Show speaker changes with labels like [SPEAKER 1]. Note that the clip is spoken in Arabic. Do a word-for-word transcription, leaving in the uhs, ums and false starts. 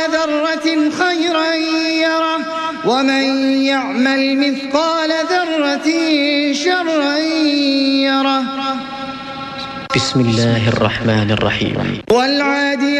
[SPEAKER 1] ذرة خيرا يره ومن يعمل مثقال ذرة شرا يره.
[SPEAKER 2] بسم الله الرحمن الرحيم.
[SPEAKER 1] والعاديات